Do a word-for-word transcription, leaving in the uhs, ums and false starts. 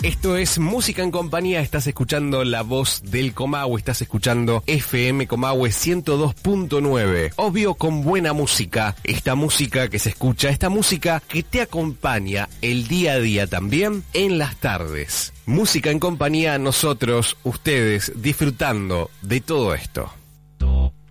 Esto es Música en Compañía, estás escuchando La Voz del Comahue, estás escuchando F M Comahue ciento dos punto nueve. Obvio, con buena música, esta música que se escucha, esta música que te acompaña el día a día también en las tardes. Música en Compañía, nosotros, ustedes, disfrutando de todo esto.